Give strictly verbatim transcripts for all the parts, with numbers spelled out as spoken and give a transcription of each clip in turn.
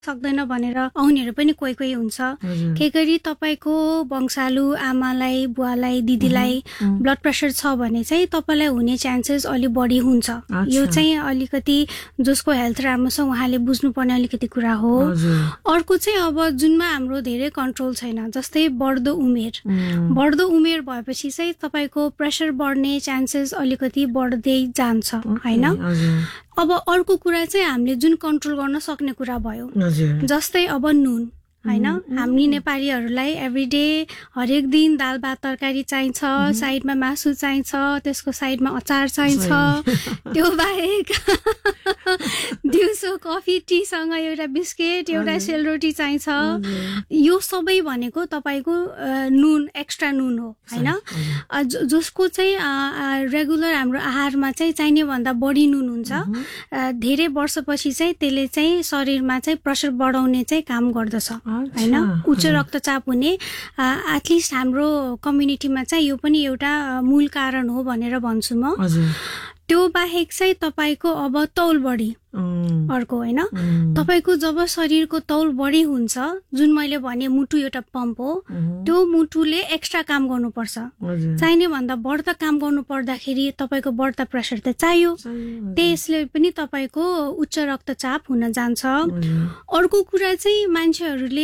सक्दैन भनेर आउनेहरू पनि कोही कोही हुन्छ के गरी तपाईको वंशालु आमालाई बुवालाई दिदीलाई ब्लड प्रेसर छ भने चाहिँ तपाईलाई हुने चान्सेस अलि बढी हुन्छ यो चाहिँ अलिकति जसको हेल्थ राम्रो छ उहाँले बुझ्नुपर्ने अलिकति कुरा हो अर्को चाहिँ अब जुनमा हाम्रो धेरै कन्ट्रोल छैन जस्तै बढ्दो उमेर बढ्दो उमेर भएपछि चाहिँ तपाईको प्रेसर बढ्ने चान्सेस अलिकति बढ्दै जान्छ हैन अब अर्को कुरा चाहिँ हामीले जुन कन्ट्रोल गर्न सक्ने कुरा भयो जस्तै अब नुन हैन हामी नेपालीहरुलाई एभ्रीडे हरेक दिन दाल भात तरकारी चाहिन्छ साइडमा मासु चाहिन्छ त्यसको साइडमा अचार चाहिन्छ त्यो बाहेक दिउँसो कफी टी सँग एउटा बिस्किट एउटा सेलरोटी चाहिन्छ यो सबै भनेको तपाईको नुन एक्स्ट्रा नुन हो हैन जसको चाहिँ रेगुलर हाम्रो आहारमा चाहिँ चाहिने भन्दा बढी नुन हुन्छ धेरै वर्षपछि चाहिँ त्यसले चाहिँ शरीरमा चाहिँ प्रेसर बढाउने चाहिँ काम गर्दछ हैन उच्च रक्तचाप हुने एटलिस्ट हाम्रो कम्युनिटीमा चाहिँ यो पनि एउटा मूल कारण हो भनेर भन्छु म त्यो बाहेक चाहिँ तपाईको अब तौल बढी अर्को हैन तपाईको जब शरीरको तौल बढी हुन्छ जुन मैले भने मुटु एउटा पंप हो त्यो मुटुले एक्स्ट्रा काम गर्नुपर्छ चाहिने भन्दा बढ्ता काम गर्नु पर्दाखेरि तपाईको बढ्ता प्रेसर त चाहियो त्यसले पनि तपाईको उच्च रक्तचाप हुन जान्छ अर्को कुरा चाहिँ मान्छेहरुले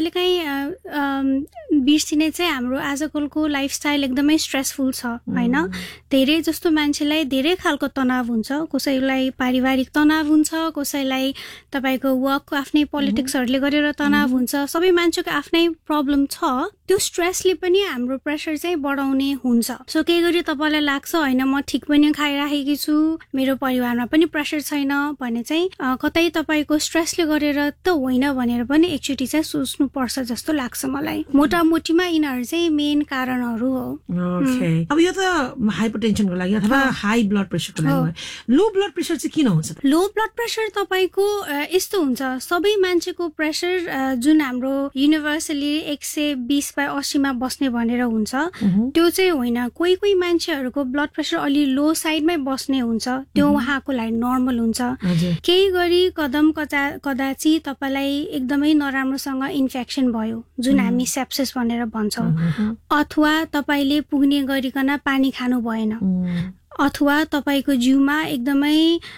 कहिलेकाहीँ बिर्सिने चाहिँ हाम्रो आजकलको लाइफस्टाइल एकदमै स्ट्रेसफुल छ हैन धेरै जस्तो मान्छेलाई धेरै खालको तनाव हुन्छ कसैलाई पारिवारिक तनाव हुन्छ कसैलाई तपाईको वर्कको आफ्नै पोलिटिक्सहरुले गरेर तनाव हुन्छ सबै मान्छेको आफ्नै प्रब्लम छ त्यो स्ट्रेसले पनि हाम्रो प्रेसर चाहिँ बढाउने हुन्छ सो के गरी तपाईलाई लाग्छ हैन म ठीक पनि खाइराखेकी छु मेरो परिवारमा पनि प्रेसर छैन भने चाहिँ कतै तपाईको स्ट्रेसले गरेर त होइन भनेर पनि एकचोटी चाहिँ सोच्नु पर्छ जस्तो लाग्छ मलाई मोटामोटीमा यिनीहरु चाहिँ मेन कारणहरु हो ओके अब यो त हाइपरटेन्सनको लागि अथवा हाई ब्लड प्रेसरको लागि लो ब्लड प्रेसर चाहिँ किन हुन्छ लो ब्लड प्रेसर तपाईको यस्तो हुन्छ सबै मान्छेको प्रेसर जुन हाम्रो युनिभर्सली एक सय बीस बाइ अस्सी मा बस्ने भनेर हुन्छ त्यो चाहिँ होइन कोही कोही मान्छेहरुको ब्लड प्रेसर अलि लो साइडमै बस्ने हुन्छ त्यो उहाँको लागि नर्मल हुन्छ केही गरी कदम कदाची तपाईलाई एकदमै नराम्रोसँग इन्फेक्सन भयो जुन हामी सेप्सिस भनेर भन्छौं अथवा तपाईले पुग्ने गरिकन पानी खानु भएन अथवा तपाईको जिउमा एकदमै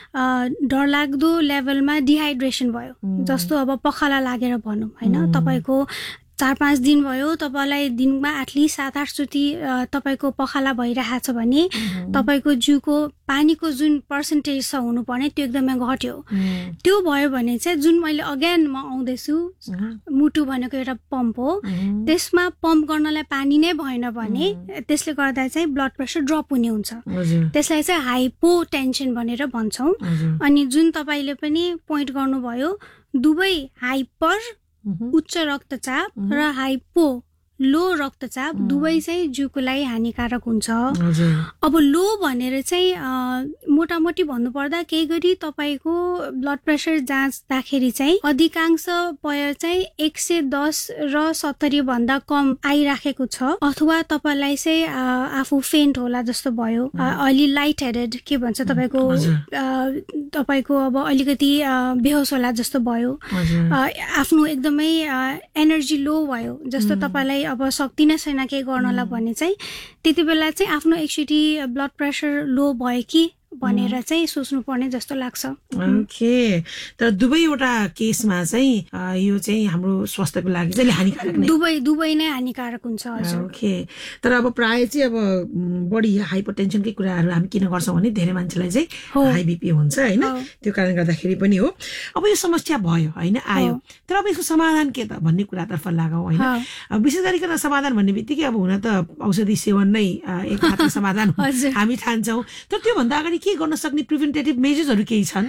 डरलाग्दो लेभलमा डिहाइड्रेसन भयो जस्तो अब पखाला लागेर भनौं हैन तपाईको चार पाँच दिन भयो तपाईलाई दिनमा एटलिस्ट सात आठ चोटी तपाईको पखाला भइरहेछ भने तपाईको जिउको पानीको जुन पर्सेन्टेज छ हुनुपर्ने त्यो एकदमै घट्यो त्यो भयो भने चाहिँ जुन मैले अगेन म आउँदैछु मुटु भनेको एउटा पम्प हो त्यसमा पम्प गर्नलाई पानी नै भएन भने त्यसले गर्दा चाहिँ ब्लड प्रेसर ड्रप हुने हुन्छ त्यसलाई चाहिँ हाइपोटेन्सन भनेर भन्छौं अनि जुन तपाईले पनि पोइन्ट गर्नुभयो दुवै हाइपर उच्च रक्तचाप र हाइपो लो रक्तचाप दुवै चाहिँ जिउको लागि हानिकारक हुन्छ अब लो भनेर चाहिँ मोटामोटी भन्नुपर्दा केही गरी तपाईको ब्लड प्रेसर जाँच्दाखेरि चाहिँ अधिकांश पय चाहिँ एक सय दस र सत्तरी भन्दा कम आइराखेको छ अथवा तपाईलाई चाहिँ आफू फेन्ट होला जस्तो भयो अलि लाइट हेडेड के भन्छ तपाईको तपाईको अब अलिकति बेहोस होला जस्तो भयो आफ्नो एकदमै एनर्जी लो भयो जस्तो तपाईलाई अब शक्ति नै छैन के गर्नला भने चाहिँ त्यति बेला चाहिँ आफ्नो एकचोटी ब्लड प्रेसर लो भयो कि भनेर चाहिँ सोच्नु पर्ने जस्तो लाग्छ ओके तर दुवैवटा केसमा चाहिँ यो चाहिँ हाम्रो स्वास्थ्यको लागि चाहिँ हानिकारक नै दुवै दुवै नै हानिकारक हुन्छ हजुर ओके तर अब प्राय चाहिँ अब बडी हाइपरटेन्सनकै कुराहरु हामी किन गर्छौं भने धेरै मान्छेलाई चाहिँ हाई बीपी हुन्छ हैन त्यो कारणले गर्दाखेरि पनि हो अब यो समस्या भयो हैन आयो तर अब यसको समाधान के त भन्ने कुरातर्फ लागौं हैन विशेष गरिकन समाधान भन्ने बित्तिकै अब हुन त औषधि सेवन नै एक मात्र समाधान हामी ठान्छौं तर त्यो भन्दा अगाडि के गर्न सक्ने प्रिभेन्टेटिभ मेजर्सहरु केही छन्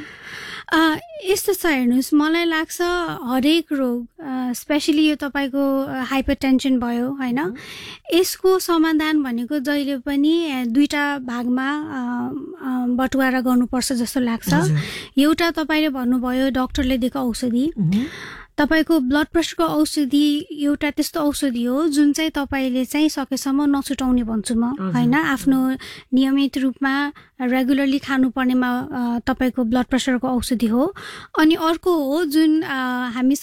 यस्तो छ हेर्नुस् मलाई लाग्छ हरेक रोग स्पेशली यो तपाईको हाइपरटेन्सन भयो हैन यसको समाधान भनेको जहिले पनि दुईटा भागमा बटुवारा गर्नुपर्छ जस्तो लाग्छ एउटा तपाईले भन्नुभयो डाक्टरले दिएको औषधि तपाईको ब्लड प्रेसरको औषधि एउटा त्यस्तो औषधि हो जुन चाहिँ तपाईले चाहिँ सकेसम्म नछुटाउने भन्छु म हैन आफ्नो नियमित रूपमा रेगुलरली खानुपर्नेमा तपाईको ब्लड प्रेसरको औषधि हो अनि अर्को हो जुन हामी